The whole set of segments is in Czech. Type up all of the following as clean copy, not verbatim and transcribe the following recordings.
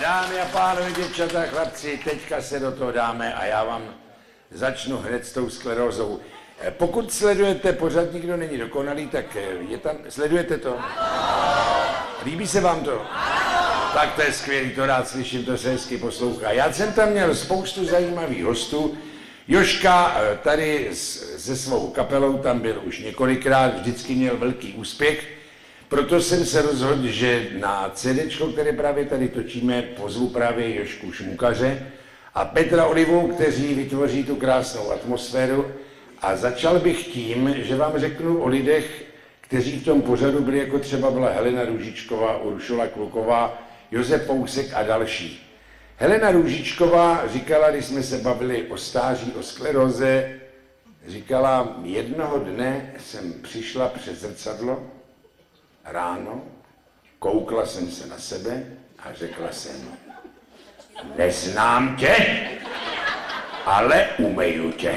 Dámy a pánové, děvčata, chlapci, teďka se do toho dáme a já vám začnu hned s tou sklerózou. Pokud sledujete pořad Nikdo není dokonalý, tak je tam, sledujete to? Líbí se vám to? Tak to je skvělý, to rád slyším, to se hezky poslouchá. Já jsem tam měl spoustu zajímavých hostů. Jožka tady se svou kapelou tam byl už několikrát, vždycky měl velký úspěch. Proto jsem se rozhodl, že na CDčko, které právě tady točíme, pozvu právě Jožku Šmukaře a Petra Olivu, kteří vytvoří tu krásnou atmosféru. A začal bych tím, že vám řeknu o lidech, kteří v tom pořadu byli, jako třeba byla Helena Růžičková, Uršula Kluková, Josef Pousek a další. Helena Růžičková říkala, když jsme se bavili o stáří, o skleróze, říkala, jednoho dne jsem přišla před zrcadlo ráno, koukla jsem se na sebe a řekla jsem, neznám tě, ale umeju tě.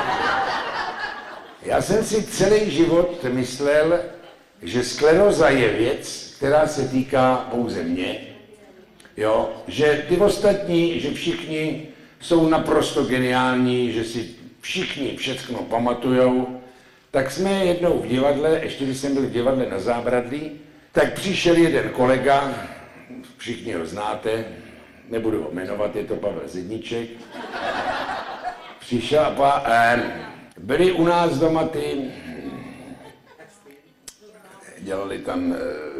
Já jsem si celý život myslel, že skleróza je věc, která se týká pouze mě, jo, že ty ostatní, že všichni jsou naprosto geniální, že si všichni všechno pamatujou. Tak jsme jednou v divadle, ještě když jsem byl v divadle na Zábradlí, tak přišel jeden kolega, všichni ho znáte, nebudu ho jmenovat, je to Pavel Zedníček. Přišel a byli u nás doma ty, dělali tam,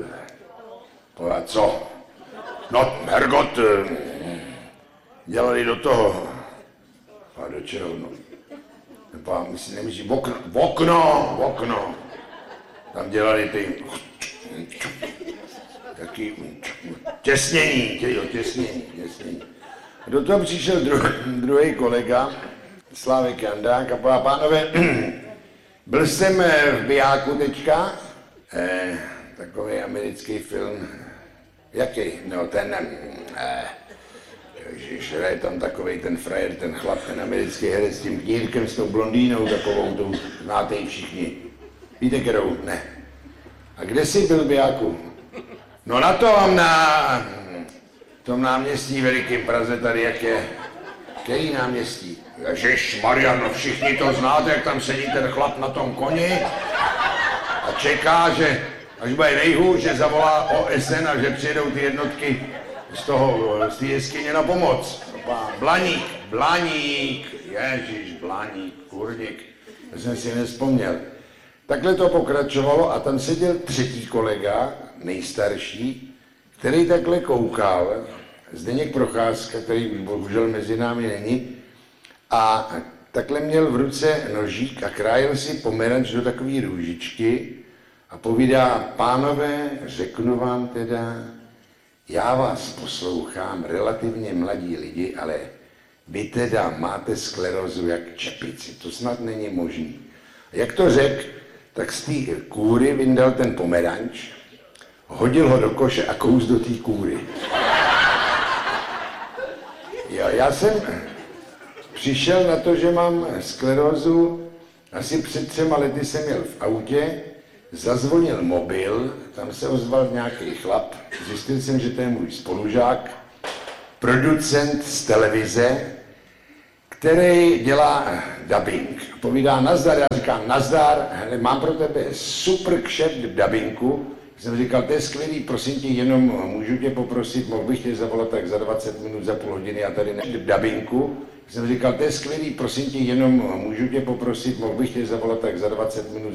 co? No, Hergot, dělali do toho, a do čeho, no. Nemyslím, okno. Tam dělali ty taky těsnění. Do toho přišel druhý kolega, Slávek Jandák, a pánové, byl jsem v Bijáku teďka, takový americký film, jaký? No ten, ježiš, je tam takovej ten frajer, ten chlap, ten americký herec s tím knírkem, s tou blondýnou takovou, tu znáte ji všichni. Víte, kterou? Ne. A kde jsi byl v Bijáku? No na tom náměstí velikým Praze tady, jak je. Který náměstí? Ježišmarja, no všichni to znáte, jak tam sedí ten chlap na tom koni a čeká, že až bude nejhůř, že zavolá OSN a že přijedou ty jednotky z té jeskyně na pomoc. Blaník, ježiš, Blaník, kurník, já jsem si nevzpomněl. Takhle to pokračovalo a tam seděl třetí kolega, nejstarší, který takhle koukal, Zdeněk Procházka, který bohužel mezi námi není, a takhle měl v ruce nožík a krájel si pomeranč do takové růžičky a povídá, pánové, řeknu vám teda, já vás poslouchám, relativně mladí lidi, ale vy teda máte sklerózu jak čepici, to snad není možný. A jak to řekl, tak z té kůry vyndal ten pomeranč, hodil ho do koše a kous do té kůry. Já jsem přišel na to, že mám sklerózu, asi před 3 lety jsem jel v autě, zazvonil mobil, tam se ozval nějaký chlap, zjistil jsem, že to je můj spolužák, producent z televize, který dělá dubbing. Povídá nazdar, já říkám nazdar, hele, mám pro tebe super kšeft v dubbingu. Jsem říkal, to je skvělý, prosím tě, jenom můžu tě poprosit, mohl bych tě zavolat tak za 20 minut, za půl hodiny, já tady v dubbingu. Jsem říkal, to je skvělý, prosím tě, jenom můžu tě poprosit, mohl bych tě zavolat tak za 20 minut,